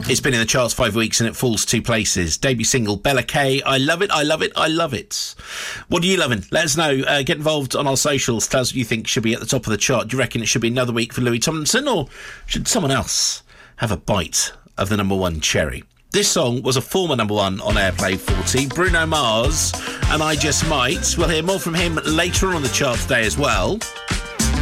It's been in the charts 5 weeks and it falls 2 places. Debut single, Bella K. I love it, I love it, I love it. What are you loving? Let us know. Get involved on our socials. Tell us what you think should be at the top of the chart. Do you reckon it should be another week for Louis Tomlinson, or should someone else have a bite of the number one cherry? This song was a former number one on Airplay 40, Bruno Mars, and I Just Might. We'll hear more from him later on the chart today as well.